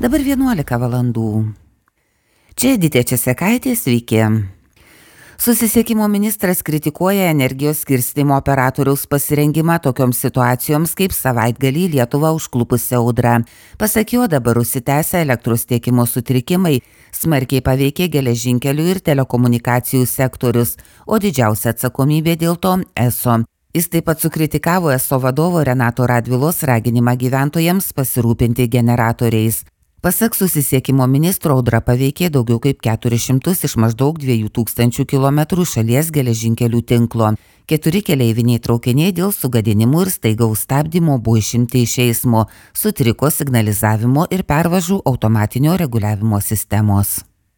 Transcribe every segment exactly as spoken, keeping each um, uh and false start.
Dabar vienuolika valandų. Čia Editė Česekaitė, sveiki. Susisiekimo ministras kritikuoja energijos skirstymo operatoriaus pasirengimą tokioms situacijoms kaip savaitgalį Lietuvą užklupusi audra. Pasak jo, dabar užsitęsę elektros tiekimo sutrikimai smarkiai paveikė geležinkelių ir telekomunikacijų sektorius, o didžiausia atsakomybė dėl to eso. Jis taip pat sukritikavo eso vadovo Renato Radvilos raginimą gyventojams pasirūpinti generatoriais. Pasak susisiekimo ministro, audra paveikė daugiau kaip keturis šimtus iš maždaug dviejų tūkstančių kilometrų šalies geležinkelių tinklo. Keturi keleiviniai traukiniai dėl sugadinimų ir staigaus stabdymo buvo išimti iš eismo, sutriko signalizavimo ir pervažų automatinio reguliavimo sistemos.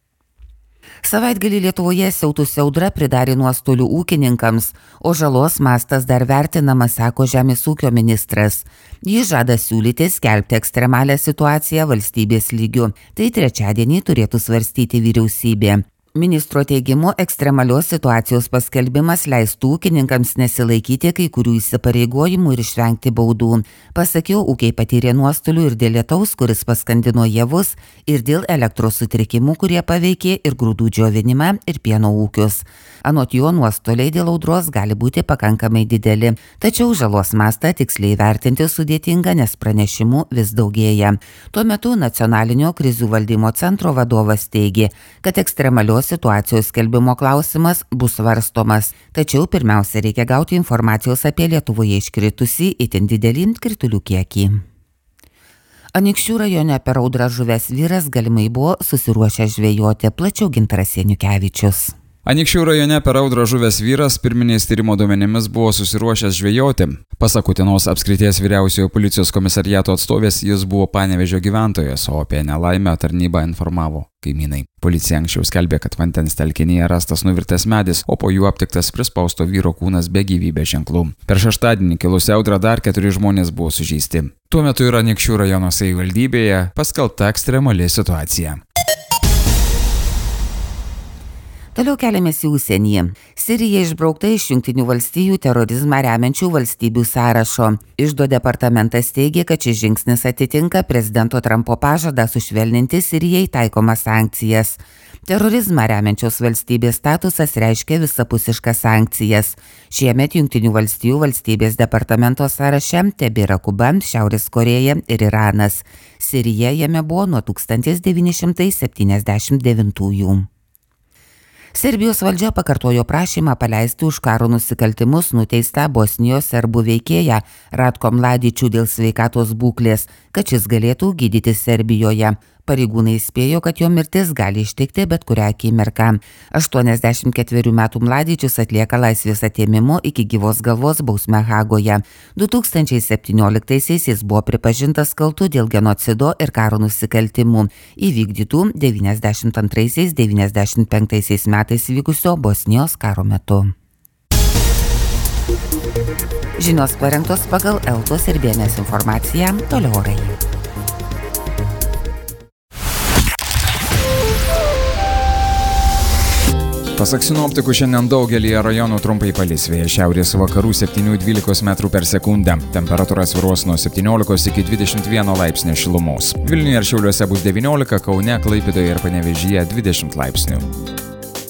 Savaitgalį Lietuvoje siautusi audra pridarė nuostolių ūkininkams, o žalos mastas dar vertinamas, sako Žemės ūkio ministras. Jis žada siūlyti skelbti ekstremalią situaciją valstybės lygiu. Tai trečiadienį turėtų svarstyti vyriausybė. Ministro teigimu, ekstremalios situacijos paskelbimas leistų ūkininkams nesilaikyti kai kurių įsipareigojimų ir išvengti baudų. Pasak jo, ūkiai patyrė nuostolių ir dėl lietaus, kuris paskandino javus, ir dėl elektros sutrikimų, kurie paveikė ir grūdų džiovinimą ir pieno ūkius. Anot jo, nuostoliai dėl audros gali būti pakankamai dideli, tačiau žalos mastą tiksliai vertinti sudėtinga, nes pranešimų vis daugėja. Tuo metu Nacionalinio krizių valdymo centro vadovas teigė, kad ekstremalios situacijos skelbimo klausimas bus svarstomas, tačiau pirmiausia reikia gauti informacijos apie Lietuvoje iškritusį itin didelį kritulių kiekį. Anykščių rajone per audrą žuvęs vyras galimai buvo susiruošęs žvejoti, plačiau Gintaras Janukevičius. Anykščių rajone per audrą žuvęs vyras pirminiais tyrimo duomenimis buvo susiruošęs žvejoti. Pasak Utenos apskrities vyriausiojo policijos komisariato atstovės, jis buvo Panevėžio gyventojas, o apie nelaimę tarnybą informavo kaimynai. Policija anksčiau skelbė, kad vandens telkinyje rastas nuvirtęs medis, o po jų aptiktas prispausto vyro kūnas be gyvybės ženklų. Per šeštadienį kilusią audrą dar keturi žmonės buvo sužeisti. Tuo metu ir Anykščių rajono savivaldybėje paskelbta ekstremali situacija. Toliau keliamės į užsienį. Sirija išbraukta iš Jungtinių valstijų terorizmą remiančių valstybių sąrašo. Iždo departamentas teigia, kad šis žingsnis atitinka prezidento Trumpo pažadą sušvelninti Sirijai taikomas sankcijas. Terorizmą remiančios valstybės statusas reiškia visapusiškas sankcijas. Šiemet Jungtinių valstijų valstybės departamento sąraše tebėra Kuba, Šiaurės Korėja ir Iranas. Sirija jame buvo nuo tūkstantis devyni šimtai septyniasdešimt devintųjų. Serbijos valdžia pakartojo prašymą paleisti už karo nusikaltimus nuteistą Bosnijos serbų veikėją Ratko Mladičių dėl sveikatos būklės, kad šis galėtų gydytis Serbijoje. Pareigūnai įspėjo, kad jo mirtis gali ištikti bet kurią akimirką. aštuoniasdešimt ketverių metų Mladičius atlieka laisvės atėmimo iki gyvos galvos bausmę Hagoje. du tūkstančiai septynioliktaisiais jis buvo pripažintas kaltu dėl genocido ir karo nusikaltimų įvykdytų devyniasdešimt antraisiais devyniasdešimt penktaisiais metais vykusio Bosnijos karo metu. Žinios parengtos pagal Eltos ir B N S informaciją, toliau orai. Pasak sinoptikų, šiandien daugelyje rajonų trumpai palis, vėjas šiaurės vakarų septynių dvylikos metrų per sekundę. Temperatūra svyruos nuo septyniolikos iki dvidešimt vieno laipsnio šilumos. Vilniuje ir Šiauliuose bus devyniolika, Kaune, Klaipėdoje ir Panevėžyje dvidešimt laipsnių.